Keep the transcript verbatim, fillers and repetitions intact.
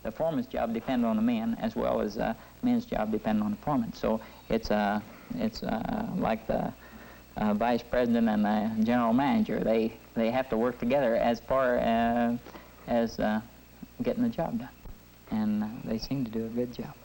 the foreman's job depends on the men as well as uh, men's job depend on the foreman. So it's uh, it's uh, like the uh, vice president and the general manager. They they have to work together as far uh, as uh, getting the job done, and uh, they seem to do a good job.